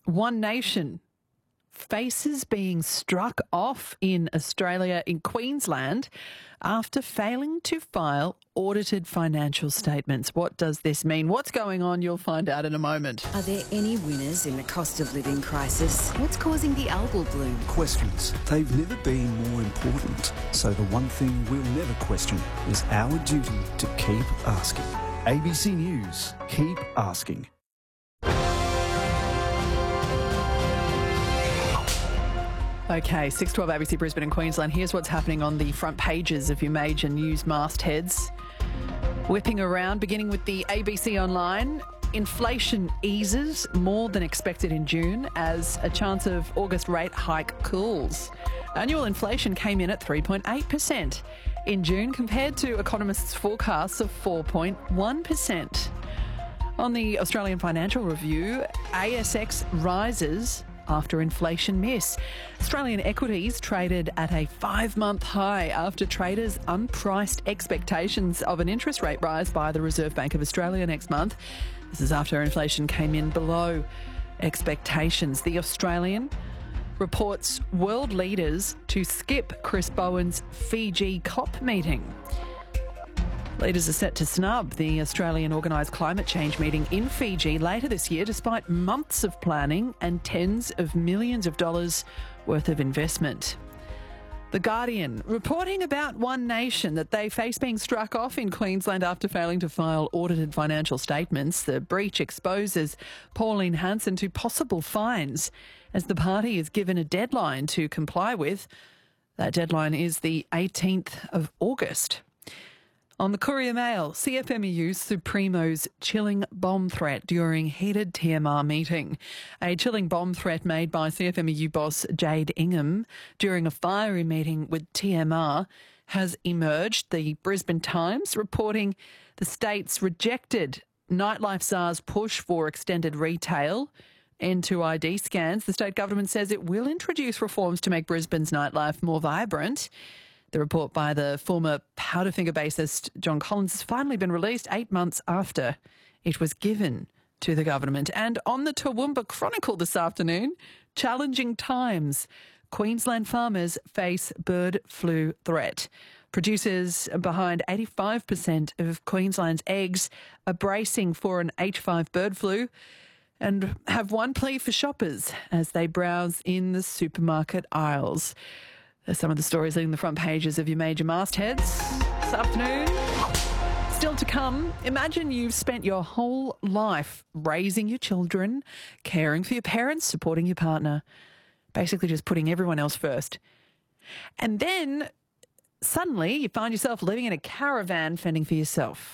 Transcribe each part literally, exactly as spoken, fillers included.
One Nation faces being struck off in Australia, in Queensland, after failing to file audited financial statements. What does this mean? What's going on? You'll find out in a moment. Are there any winners in the cost of living crisis? What's causing the algal bloom? Questions. They've never been more important. So the one thing we'll never question is our duty to keep asking. A B C News. Keep asking. Okay, six twelve A B C Brisbane and Queensland. Here's what's happening on the front pages of your major news mastheads. Whipping around, beginning with the A B C Online. Inflation eases more than expected in June as a chance of August rate hike cools. Annual inflation came in at three point eight percent in June compared to economists' forecasts of four point one percent. On the Australian Financial Review, A S X rises after inflation miss. Australian equities traded at a five-month high after traders' unpriced expectations of an interest rate rise by the Reserve Bank of Australia next month. This is after inflation came in below expectations. The Australian reports world leaders to skip Chris Bowen's Fiji COP meeting. Leaders are set to snub the Australian organised climate change meeting in Fiji later this year, despite months of planning and tens of millions of dollars worth of investment. The Guardian reporting about One Nation that they face being struck off in Queensland after failing to file audited financial statements. The breach exposes Pauline Hanson to possible fines as the party is given a deadline to comply with. That deadline is the eighteenth of August. On the Courier Mail, C F M E U Supremo's chilling bomb threat during heated T M R meeting. A chilling bomb threat made by C F M E U boss Jade Ingham during a fiery meeting with T M R has emerged. The Brisbane Times reporting the state's rejected Nightlife Czar's push for extended retail N two I D scans. The state government says it will introduce reforms to make Brisbane's nightlife more vibrant. The report by the former Powderfinger bassist John Collins has finally been released eight months after it was given to the government. And on the Toowoomba Chronicle this afternoon, challenging times. Queensland farmers face bird flu threat. Producers behind eighty-five percent of Queensland's eggs are bracing for an H five bird flu and have one plea for shoppers as they browse in the supermarket aisles. Some of the stories leading the front pages of your major mastheads this afternoon. Still to come, imagine you've spent your whole life raising your children, caring for your parents, supporting your partner, basically just putting everyone else first. And then suddenly you find yourself living in a caravan fending for yourself.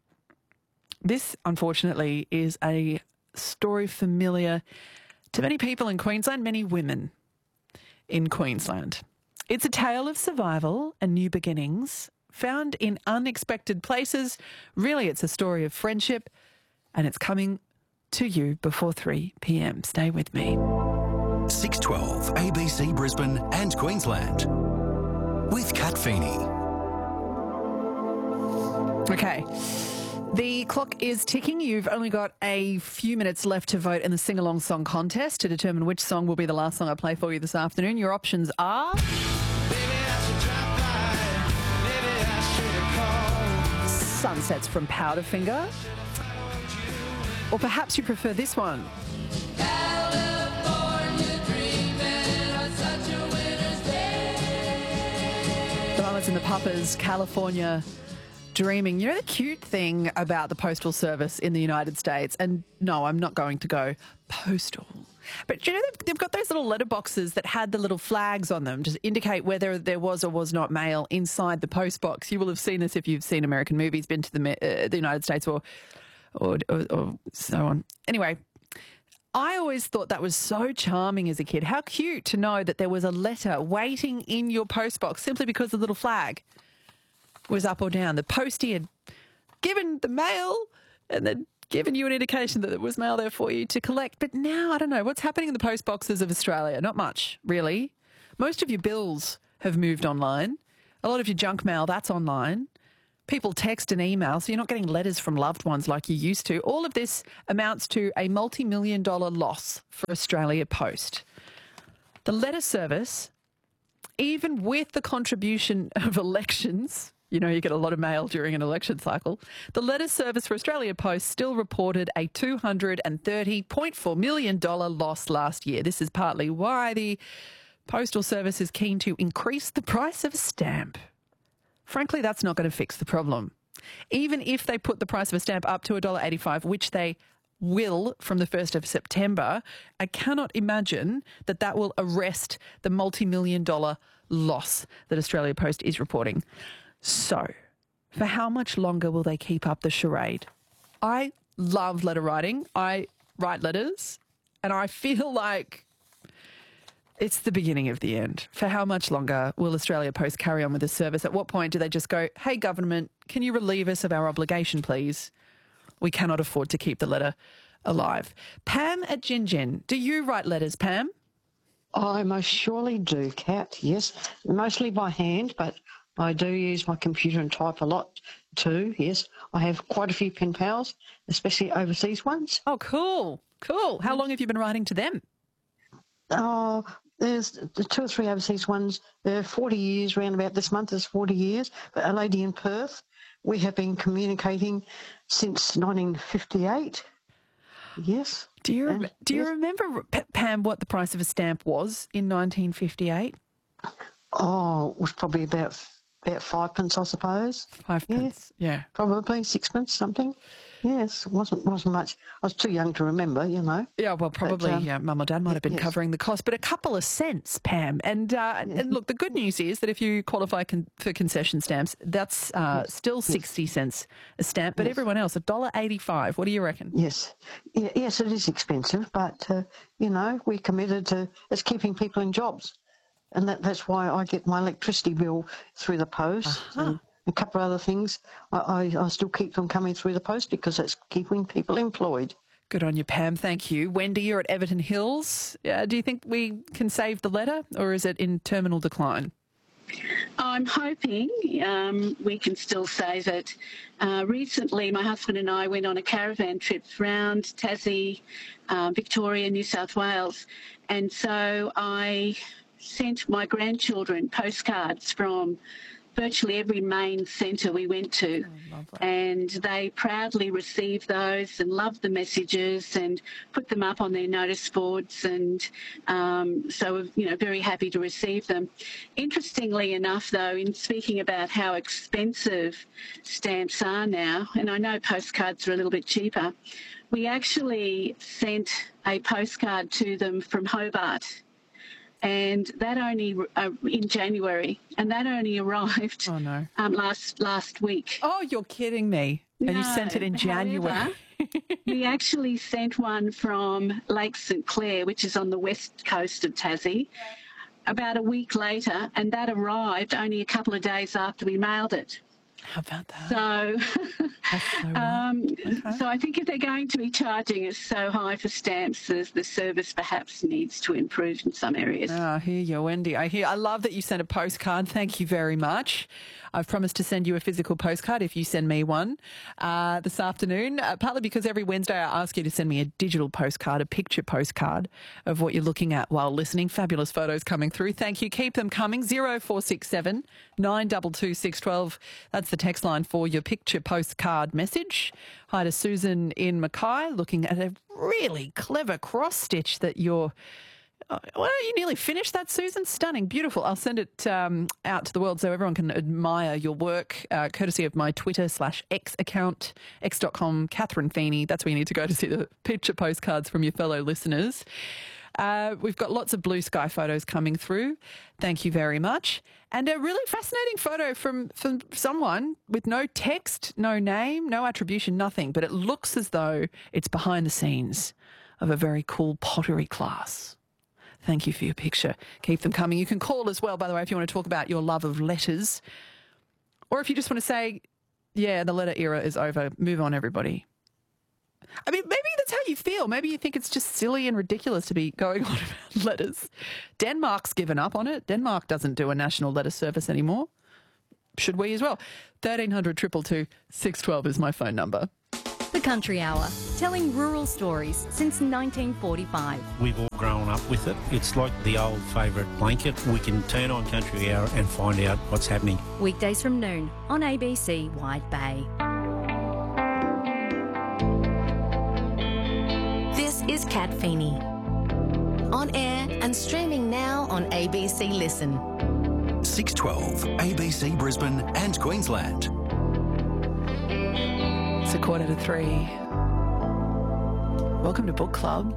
This, unfortunately, is a story familiar to many people in Queensland, many women in Queensland. It's a tale of survival and new beginnings found in unexpected places. Really, it's a story of friendship, and it's coming to you before three p.m. Stay with me. six twelve A B C Brisbane and Queensland with Kat Feeney. Okay. The clock is ticking. You've only got a few minutes left to vote in the sing-along song contest to determine which song will be the last song I play for you this afternoon. Your options are... Sunsets from Powderfinger. Or perhaps you prefer this one. The Mamas and the Papas, California Dreaming. You know the cute thing about the Postal Service in the United States, and no, I'm not going to go postal, but you know they've, they've got those little letter boxes that had the little flags on them to indicate whether there was or was not mail inside the post box. You will have seen this if you've seen American movies, been to the, uh, the United States or, or, or, or so on. Anyway, I always thought that was so charming as a kid. How cute to know that there was a letter waiting in your post box simply because the little flag was up or down. The postie had given the mail and then given you an indication that there was mail there for you to collect. But now, I don't know, what's happening in the post boxes of Australia? Not much, really. Most of your bills have moved online. A lot of your junk mail, that's online. people text and email, so you're not getting letters from loved ones like you used to. All of this amounts to a multi-million dollar loss for Australia Post. The letter service, even with the contribution of elections, you know, you get a lot of mail during an election cycle, the letter service for Australia Post still reported a two hundred thirty point four million dollars loss last year. This is partly why the Postal Service is keen to increase the price of a stamp. Frankly, that's not going to fix the problem. Even if they put the price of a stamp up to one dollar eighty-five, which they will from the first of September, I cannot imagine that that will arrest the multi-million dollar loss that Australia Post is reporting. So, for how much longer will they keep up the charade? I love letter writing. I write letters, and I feel like it's the beginning of the end. For how much longer will Australia Post carry on with this service? At what point do they just go, hey, government, can you relieve us of our obligation, please? We cannot afford to keep the letter alive. Pam at Gin Gin, do you write letters, Pam? I most surely do, Kat, yes. Mostly by hand, but I do use my computer and type a lot too, yes. I have quite a few pen pals, especially overseas ones. Oh, cool, cool. How long have you been writing to them? Oh, there's the two or three overseas ones. They're forty years, round about this month is forty years. But a lady in Perth, we have been communicating since nineteen fifty-eight. Yes. Do you and, do you yes. remember, P- Pam, what the price of a stamp was in nineteen fifty-eight? Oh, it was probably about about five pence, I suppose. Five pence, yeah. yeah. Probably six pence, something. Yes, wasn't wasn't much. I was too young to remember, you know. Yeah, well, probably, but, um, yeah, Mum or Dad might have been yes. covering the cost, but a couple of cents, Pam. And uh, yes. and look, the good news is that if you qualify con- for concession stamps, that's uh, yes. still sixty yes. cents a stamp, but yes. everyone else, one dollar eighty-five. What do you reckon? Yes. Yeah, yes, it is expensive, but, uh, you know, we're committed to it's keeping people in jobs. And that, that's why I get my electricity bill through the post. Uh-huh. And a couple of other things. I, I, I still keep them coming through the post because it's keeping people employed. Good on you, Pam. Thank you. Wendy, you're at Everton Hills. Uh, do you think we can save the letter, or is it in terminal decline? I'm hoping um, we can still save it. Uh, recently, my husband and I went on a caravan trip around Tassie, uh, Victoria, New South Wales, and so I sent my grandchildren postcards from virtually every main centre we went to, oh, and they proudly received those and loved the messages and put them up on their notice boards, and um, so you know very happy to receive them. Interestingly enough, though, in speaking about how expensive stamps are now, and I know postcards are a little bit cheaper, we actually sent a postcard to them from Hobart. And that only uh, in January, and that only arrived oh, no. um, last last week. Oh, you're kidding me! And no, you sent it in January. However, we actually sent one from Lake St Clair, which is on the west coast of Tassie, about a week later, and that arrived only a couple of days after we mailed it. How about that? So, so, um, okay. so I think if they're going to be charging us so high for stamps, the, the service perhaps needs to improve in some areas. Oh, I hear you, Wendy. I hear. I love that you sent a postcard. Thank you very much. I've promised to send you a physical postcard if you send me one uh, this afternoon, uh, partly because every Wednesday I ask you to send me a digital postcard, a picture postcard of what you're looking at while listening. Fabulous photos coming through. Thank you. Keep them coming. zero four six seven, nine two two, six one two. That's the text line for your picture postcard message. Hi to Susan in Mackay, looking at a really clever cross stitch that you're well, you nearly finished that, Susan. Stunning, beautiful. I'll send it um, out to the world so everyone can admire your work, uh, courtesy of my Twitter slash X account, x dot com, Catherine Feeney. That's where you need to go to see the picture postcards from your fellow listeners. Uh, we've got lots of blue sky photos coming through. Thank you very much. And a really fascinating photo from, from someone with no text, no name, no attribution, nothing. But it looks as though it's behind the scenes of a very cool pottery class. Thank you for your picture. Keep them coming. You can call as well, by the way, if you want to talk about your love of letters. Or if you just want to say, yeah, the letter era is over. Move on, everybody. I mean, maybe that's how you feel. Maybe you think it's just silly and ridiculous to be going on about letters. Denmark's given up on it. Denmark doesn't do a national letter service anymore. should we as well? thirteen hundred, two two two, six one two is my phone number. The Country Hour, telling rural stories since nineteen forty-five. We've all grown up with it. It's like the old favourite blanket. We can turn on Country Hour and find out what's happening. Weekdays from noon on A B C Wide Bay. This is Kat Feeney. On air and streaming now on A B C Listen. six twelve, A B C Brisbane and Queensland. It's a quarter to three. Welcome to Book Club.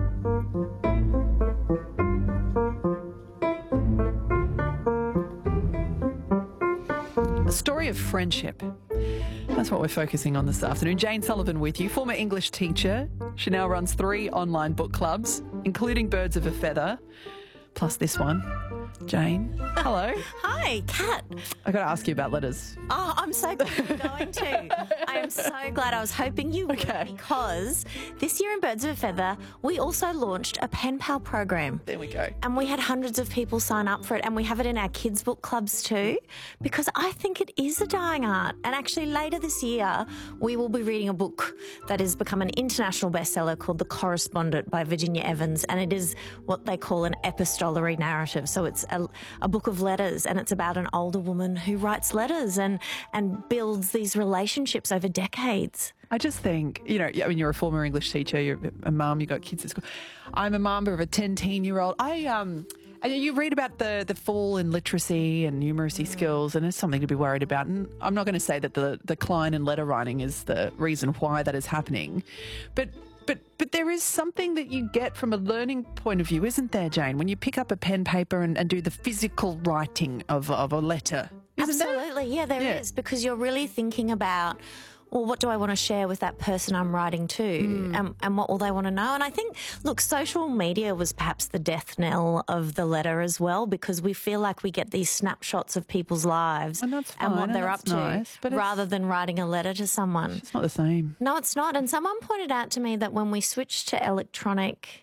A story of friendship. That's what we're focusing on this afternoon. Jane Sullivan with you, former English teacher. She now runs three online book clubs, including Birds of a Feather, plus this one. Jane, hello. Hi, Kat. I got to ask you about letters. Oh, I'm so glad you're going to. I am so glad. I was hoping you would, Okay. because this year in Birds of a Feather, we also launched a pen pal program. There we go. And we had hundreds of people sign up for it, and we have it in our kids' book clubs too, because I think it is a dying art. And actually later this year, we will be reading a book that has become an international bestseller called The Correspondent by Virginia Evans, and it is what they call an epistolary narrative. So it's a, a book of letters, and it's about an older woman who writes letters and, and builds these relationships over decades. I just think, you know, I mean, you're a former English teacher, you're a mum, you've got kids at school. I'm a mum of a ten-year-old. I, um, and you read about the, the fall in literacy and numeracy skills, and it's something to be worried about. And I'm not going to say that the decline in letter writing is the reason why that is happening, but But but there is something that you get from a learning point of view, isn't there, Jane, when you pick up a pen, paper and, and do the physical writing of, of a letter? Isn't there? Absolutely, yeah, there Yeah. is, because you're really thinking about, well, what do I want to share with that person I'm writing to, Mm. and, and what will they want to know? And I think, look, social media was perhaps the death knell of the letter as well, because we feel like we get these snapshots of people's lives And that's and fine, what and they're that's up to, nice, but it's- rather than writing a letter to someone. It's not the same. No, it's not. And someone pointed out to me that when we switch to electronic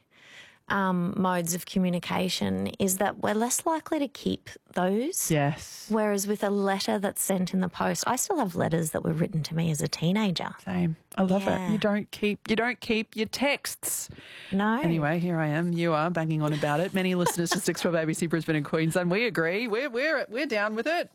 um, modes of communication, is that we're less likely to keep those. Yes. Whereas with a letter that's sent in the post, I still have letters that were written to me as a teenager. Same. I love Yeah. it. You don't keep you don't keep your texts. No. Anyway, here I am. You are banging on about it. Many listeners to six twelve A B C Brisbane and Queensland, we agree. We're we're we're down with it.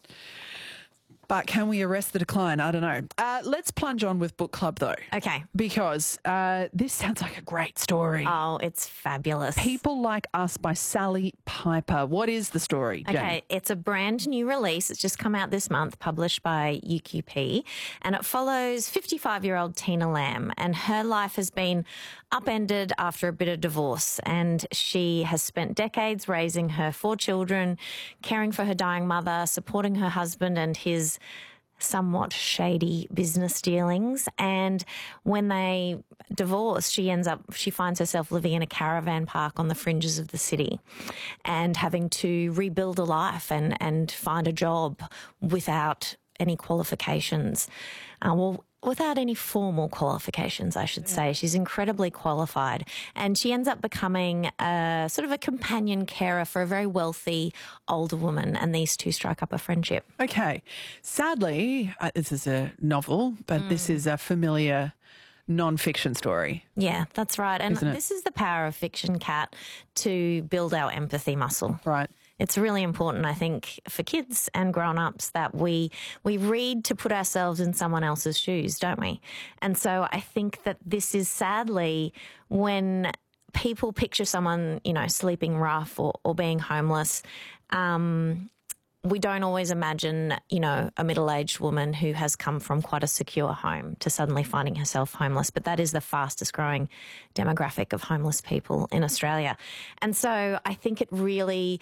But can we arrest the decline? I don't know. Uh, let's plunge on with book club though, Okay. because uh, this sounds like a great story. Oh, it's fabulous. People Like Us by Sally Piper. What is the story, Jane? Okay, it's a brand new release. It's just come out this month, published by U Q P, and it follows fifty-five-year-old Tina Lamb, and her life has been upended after a bit of divorce, and she has spent decades raising her four children, caring for her dying mother, supporting her husband and his somewhat shady business dealings. And when they divorce, she ends up, she finds herself living in a caravan park on the fringes of the city and having to rebuild a life and, and find a job without any qualifications. Uh, well, without any formal qualifications, I should say. She's incredibly qualified, and she ends up becoming a sort of a companion carer for a very wealthy older woman, and these two strike up a friendship. Okay. Sadly, uh, this is a novel, but this is a familiar non-fiction story. Yeah, that's right. And Isn't it? this is the power of fiction, Kat, to build our empathy muscle. Right. It's really important, I think, for kids and grown-ups that we we read to put ourselves in someone else's shoes, don't we? And so I think that this is sadly when people picture someone, you know, sleeping rough or, or being homeless, um, we don't always imagine, you know, a middle-aged woman who has come from quite a secure home to suddenly finding herself homeless. But that is the fastest growing demographic of homeless people in Australia. And so I think it really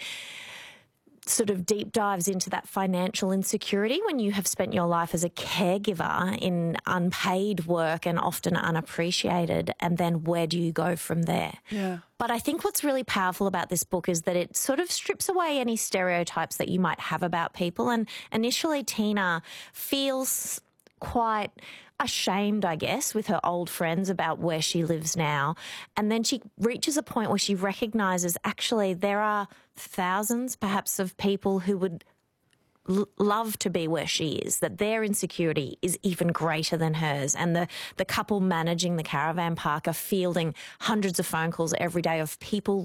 sort of deep dives into that financial insecurity when you have spent your life as a caregiver in unpaid work and often unappreciated, and then where do you go from there? Yeah. But I think what's really powerful about this book is that it sort of strips away any stereotypes that you might have about people. And initially, Tina feels quite ashamed, I guess, with her old friends about where she lives now. And then she reaches a point where she recognises actually there are thousands perhaps of people who would l- love to be where she is, that their insecurity is even greater than hers. And the, the couple managing the caravan park are fielding hundreds of phone calls every day of people